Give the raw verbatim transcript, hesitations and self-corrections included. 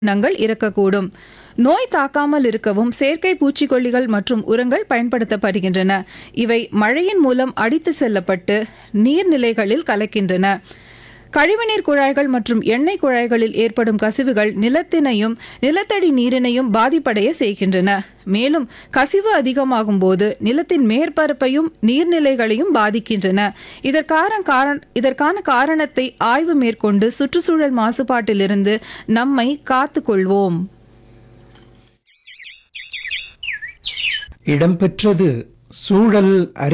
உயிரினங்கள் இறக்கக்கூடும். நோய் தாக்காமல் இருக்கவும் செயற்கை பூச்சிக்கொல்லிகள் மற்றும் உரங்கள் பயன்படுத்தப்படுகின்றன. இவை மழையின் மூலம் அடித்து செல்லப்பட்டு நீர்நிலைகளில் கலக்கின்றன. கழிவுநீர் குழாய்கள் மற்றும் எண்ணெய் குழாய்களில் ஏற்படும் கசிவுகள் நிலத்தினையும் நிலத்தடி நீரினையும் பாதிப்படைய செய்கின்றன. மேலும் கசிவு அதிகமாகும் போது நிலத்தின் மேற்பரப்பையும் நீர்நிலைகளையும் பாதிக்கின்றன. இதற்கான காரண இதற்கான காரணத்தை ஆய்வு மேற்கொண்டு சுற்றுச்சூழல் மாசுபாட்டிலிருந்து நம்மை காத்துக் கொள்வோம். இடம்பெற்றது சூழல் அறி